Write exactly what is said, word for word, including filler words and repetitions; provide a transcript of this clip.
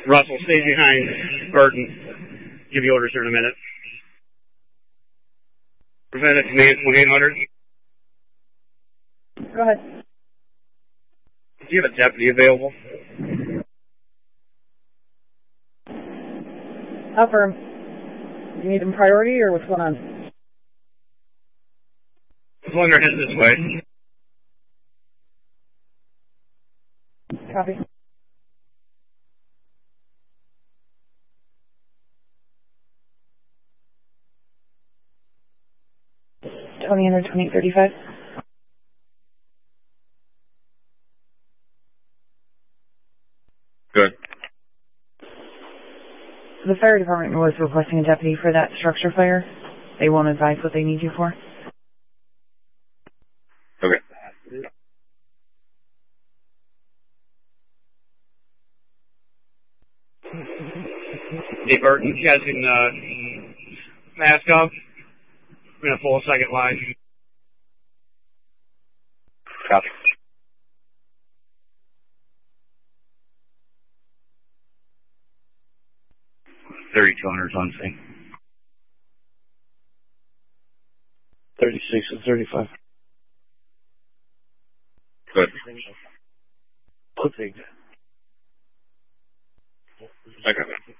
Russell, stay behind Burton. Give you orders here in a minute. Preventative command twenty-eight hundred. Go ahead. Do you have a deputy available? Affirm. You need them priority or what's going on? There's one that heads this way. Copy. Tony under twenty thirty-five. Good. The fire department was requesting a deputy for that structure fire. They won't advise what they need you for. Okay. Hey, Burton, you guys can uh, mask up. We're going to pull a second line. Copy. thirty-two hundred on scene. thirty-six and thirty-five. Good. Good thing. Okay.